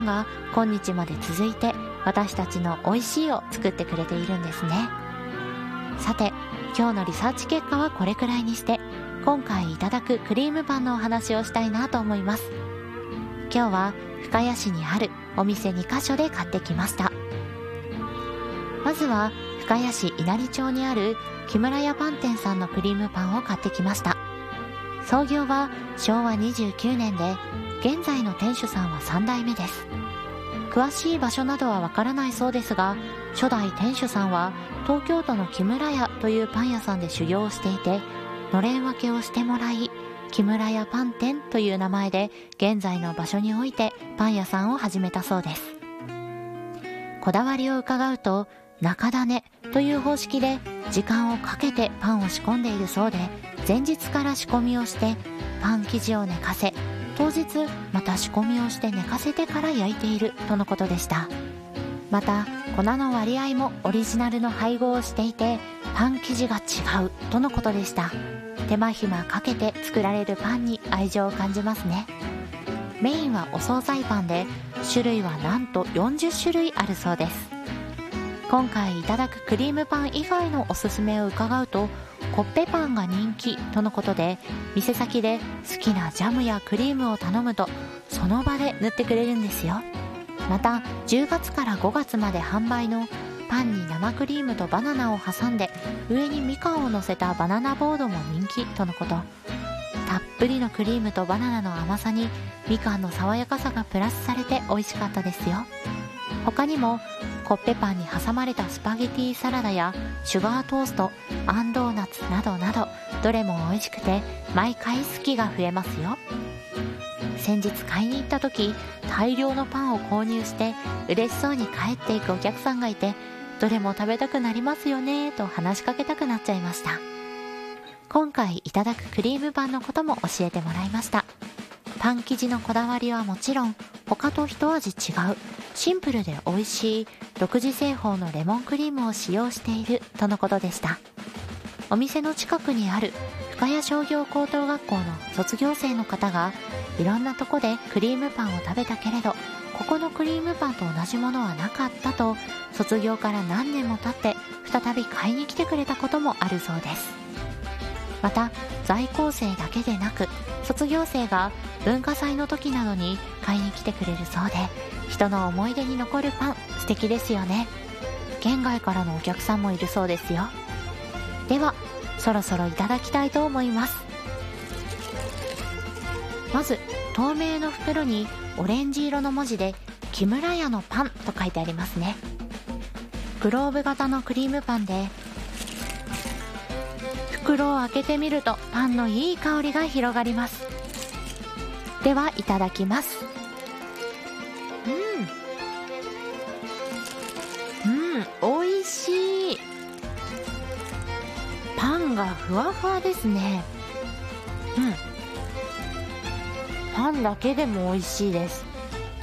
が今日まで続いて、私たちの美味しいを作ってくれているんですね。さて、今日のリサーチ結果はこれくらいにして、今回いただくクリームパンのお話をしたいなと思います。今日は深谷市にあるお店2カ所で買ってきました。まずは深谷市稲荷町にある木村屋パン店さんのクリームパンを買ってきました。創業は昭和29年で、現在の店主さんは3代目です。詳しい場所などはわからないそうですが、初代店主さんは東京都の木村屋というパン屋さんで修行をしていて、のれん分けをしてもらい、木村屋パン店という名前で現在の場所においてパン屋さんを始めたそうです。こだわりを伺うと、中種という方式で時間をかけてパンを仕込んでいるそうで、前日から仕込みをしてパン生地を寝かせ、当日また仕込みをして寝かせてから焼いているとのことでした。また粉の割合もオリジナルの配合をしていて、パン生地が違うとのことでした。手間暇かけて作られるパンに愛情を感じますね。メインはお惣菜パンで、種類はなんと40種類あるそうです。今回いただくクリームパン以外のおすすめを伺うと、コッペパンが人気とのことで、店先で好きなジャムやクリームを頼むとその場で塗ってくれるんですよ。また10月から5月まで販売のパンに生クリームとバナナを挟んで上にみかんを乗せたバナナボードも人気とのこと。たっぷりのクリームとバナナの甘さにみかんの爽やかさがプラスされて美味しかったですよ。他にもコッペパンに挟まれたスパゲティサラダやシュガートースト、あんドーナツなどなど、どれも美味しくて毎回好きが増えますよ。先日買いに行った時、大量のパンを購入して嬉しそうに帰っていくお客さんがいて、どれも食べたくなりますよねと話しかけたくなっちゃいました。今回いただくクリームパンのことも教えてもらいました。パン生地のこだわりはもちろん、他と一味違うシンプルで美味しい独自製法のレモンクリームを使用しているとのことでした。お店の近くにある深谷商業高等学校の卒業生の方が、いろんなとこでクリームパンを食べたけれど、ここのクリームパンと同じものはなかったと、卒業から何年も経って再び買いに来てくれたこともあるそうです。また在校生だけでなく、卒業生が文化祭の時などに買いに来てくれるそうで、人の思い出に残るパン、素敵ですよね。県外からのお客さんもいるそうですよ。ではそろそろいただきたいと思います。まず透明の袋にオレンジ色の文字で木村屋のパンと書いてありますね。グローブ型のクリームパンで、袋を開けてみるとパンのいい香りが広がります。ではいただきます。美味しい。パンがふわふわですね。パンだけでも美味しいです。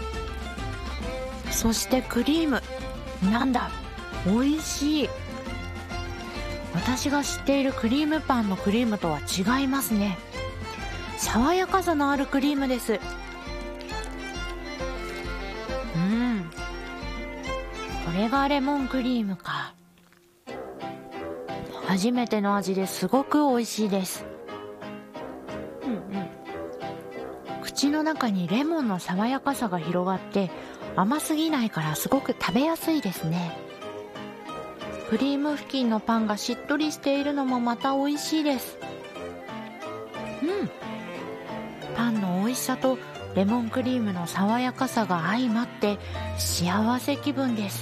そしてクリーム、なんだ、美味しい。私が知っているクリームパンのクリームとは違いますね。爽やかさのあるクリームです。これがレモンクリームか。初めての味ですごく美味しいです。口の中にレモンの爽やかさが広がって、甘すぎないからすごく食べやすいですね。クリーム付近のパンがしっとりしているのもまた美味しいです。パンの美味しさとレモンクリームの爽やかさが相まって幸せ気分です。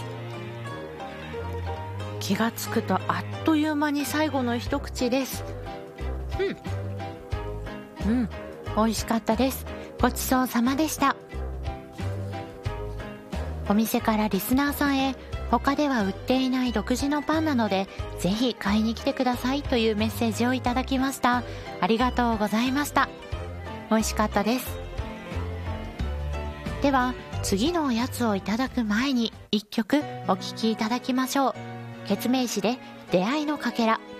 気がつくとあっという間に最後の一口です。美味しかったです。ごちそうさまでした。お店からリスナーさんへ、他では売っていない独自のパンなのでぜひ買いに来てくださいというメッセージをいただきました。ありがとうございました。美味しかったです。では次のおやつをいただく前に一曲お聴きいただきましょう。ケツメイシで出会いのかけら。